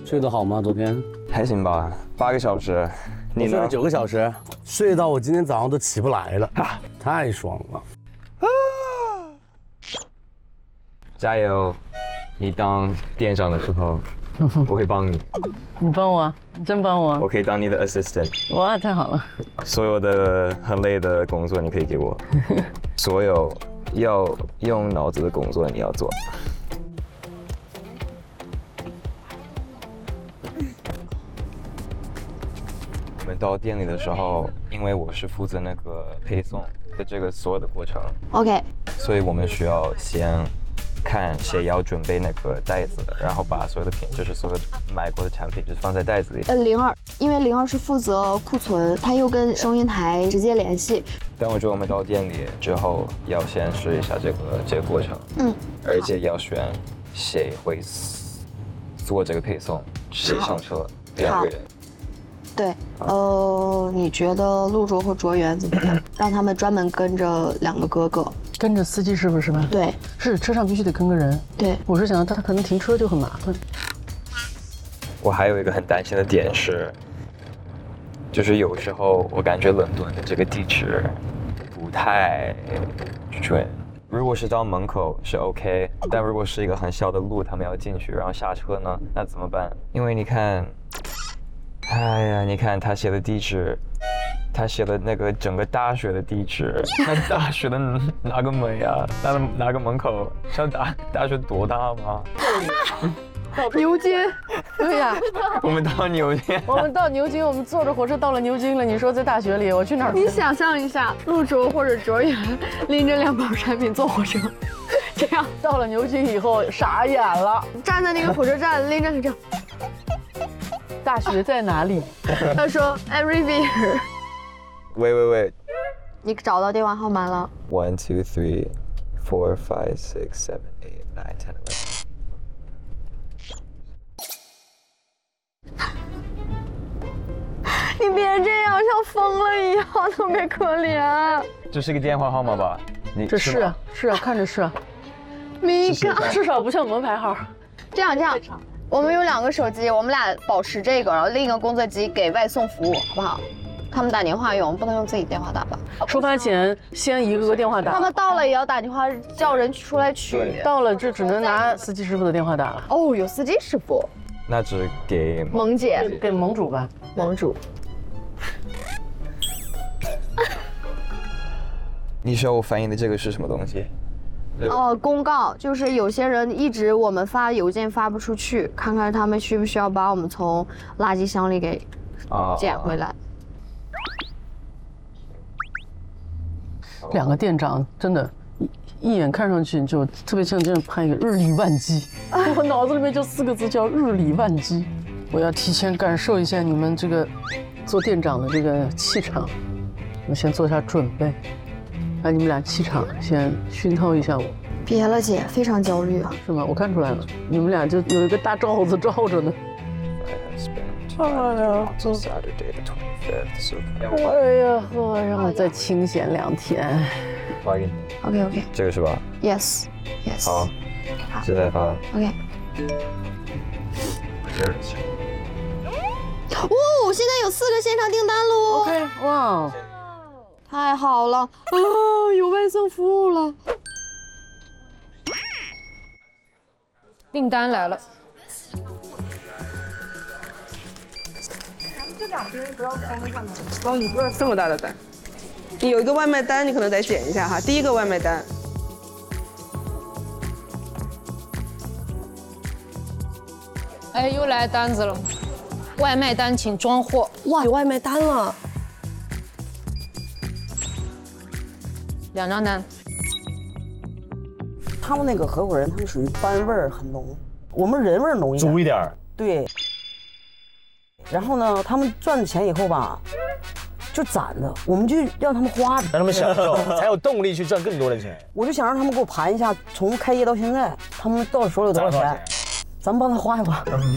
睡得好吗？昨天还行吧，8个小时。你呢？ 睡了9个小时，睡到我今天早上都起不来了，太爽了！ 加油！你当店长的时候，我会帮你。 你帮我，你真帮我， 我可以当你的 assistant。 哇，太好了！ 所有的很累的工作你可以给我，所有要用脑子的工作你要做。我们到店里的时候，因为我是负责那个配送的这个所有的过程 ，OK， 所以我们需要先看谁要准备那个袋子，然后把所有的品，就是所有买过的产品，就是放在袋子里。 02，因为02是负责库存，他又跟收银台直接联系。 但我觉得我们到店里之后，要先试一下这个过程，而且要选谁会做这个配送，谁上车，2个人。 对，你觉得陆卓和卓源怎么样？让他们专门跟着2个哥哥， 跟着司机师傅是吧？ 对， 是车上必须得跟个人。 对， 我是想他可能停车就很麻烦。 我还有一个很担心的点是，就是有时候我感觉伦敦的这个地址不太准。如果是到门口是 OK， 但如果是一个很小的路，他们要进去然后下车呢，那怎么办？因为你看。哎呀，你看他写的地址，他写的那个整个大学的地址，那大学的哪个门呀？哪个门口？知道大学多大吗？ 牛津，对呀， 我们到牛津， 我们到牛津，我们坐着火车到了牛津了。你说在大学里，我去哪儿？ 你想象一下，陆卓或者卓源拎着2包产品坐火车，这样到了牛津以后傻眼了， 站在那个火车站拎着这样。 大学在哪里？ 他说 everywhere。 喂， 你找到电话号码了 ？1 2 3 4 5 6 7 8 9 10 11。 你别这样，像疯了一样，特别可怜。 这是个电话号码吧？ 这是啊，看着是啊。 没看， 至少不像门牌号。 这样，我们有2个手机，我们俩保持这个，然后另一个工作机给外送服务，好不好？他们打电话用，不能用自己电话打吧？ 出发前先一个电话打。 他们到了也要打电话叫人出来取。 到了就只能拿司机师傅的电话打了。 哦，有司机师傅。 那只给萌姐， 给盟主吧。 盟主。 你需要我翻译的这个是什么东西？ 公告就是有些人一直我们发邮件发不出去，看看他们需不需要把我们从垃圾箱里给捡回来。 2个店长真的，一眼看上去就特别像这样拍一个日理万机，我脑子里面就4个字叫日理万机。我要提前感受一下你们这个做店长的这个气场，我先做下准备。让你们俩气场先熏陶一下我。 别了姐，非常焦虑啊。 是吗？我看出来了，你们俩就有一个大罩子罩着呢。哎呀，让我再清闲2天。 发给你。 OK。 这个是吧 ？Yes。 好，现在发。 OK。现在有4个现场订单喽。 OK， 哇。 太好了有外送服务了。 订单来了。 这么大的单，你有一个外卖单，你可能得剪一下哈。第一个外卖单， 哎，又来单子了，外卖单请装货。 哇，有外卖单了。 2张单。 他们那个合伙人，他们属于班味儿很浓，我们人味儿浓一点， 足一点。 对。然后呢，他们赚的钱以后吧，就攒着，我们就让他们花着， 让他们享受，才有动力去赚更多的钱。 我就想让他们给我盘一下，从开业到现在，他们到手里有多少钱，咱们帮他花一花。